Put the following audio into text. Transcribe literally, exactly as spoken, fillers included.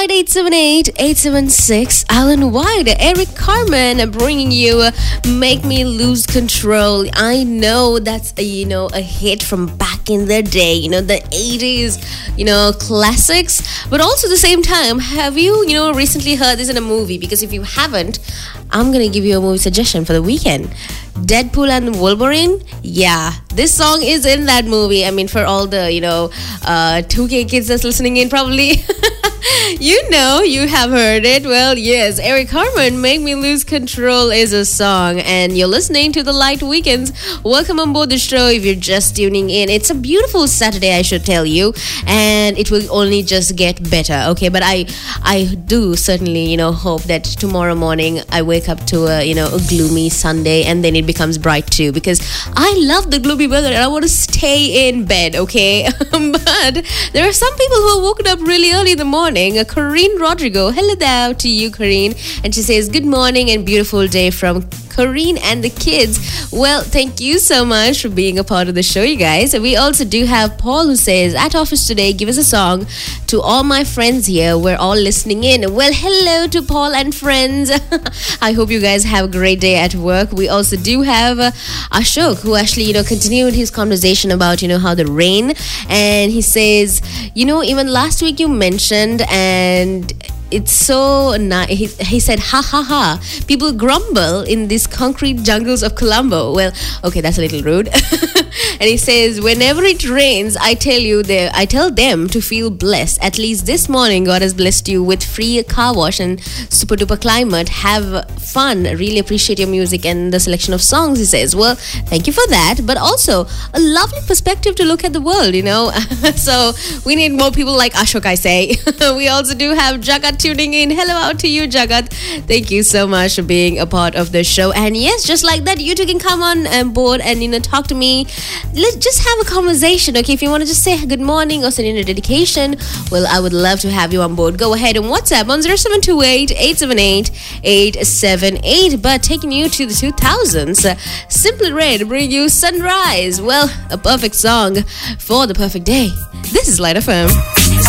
White eight seven eight, eight seven six. Alan White, Eric Carmen bringing you Make Me Lose Control. I know that's a, you know, a hit from back in the day, you know, the eighties, you know, classics. But also at the same time, have you, you know, recently heard this in a movie? Because if you haven't, I'm going to give you a movie suggestion for the weekend. Deadpool and Wolverine. Yeah, this song is in that movie. I mean, for all the, you know, uh, two K kids that's listening in, probably. You know, you have heard it. Well, yes, Eric Carmen, Make Me Lose Control is a song. And you're listening to The Light Weekends. Welcome on board the show if you're just tuning in. It's a beautiful Saturday, I should tell you. And it will only just get better, okay? But I I do certainly, you know, hope that tomorrow morning I wake up to a, you know, a gloomy Sunday and then it becomes bright too. Because I love the gloomy weather and I want to stay in bed, okay? But there are some people who are woken up really early in the morning. Corrine Rodrigo. Hello there to you, Corrine. And she says, good morning and beautiful day from Corrine and the kids. Well, thank you so much for being a part of the show, you guys. We also do have Paul who says, at office today, give us a song to all my friends here. We're all listening in. Well, hello to Paul and friends. I hope you guys have a great day at work. We also do have uh, Ashok who actually, you know, continued his conversation about, you know, how the rain. And he says, you know, even last week you mentioned and it's so nice. He, he said, ha ha ha. People grumble in these concrete jungles of Colombo. Well, okay, that's a little rude. And he says, whenever it rains, I tell you, they, I tell them to feel blessed. At least this morning, God has blessed you with free car wash and super duper climate. Have fun. Really appreciate your music and the selection of songs, he says. Well, thank you for that. But also, a lovely perspective to look at the world, you know. So, we need more people like Ashok, I say. We also do have Jagat tuning in. Hello out to you, Jagat. Thank you so much for being a part of the show. And yes, just like that, you two can come on um, board and, you know, talk to me. Let's just have a conversation, okay? If you want to just say good morning or send in a dedication, well, I would love to have you on board. Go ahead and WhatsApp on zero seven two eight, eight seven eight, eight seven eight. But taking you to the two thousands, uh, Simply Red bring you Sunrise. Well, a perfect song for the perfect day. This is Light F M.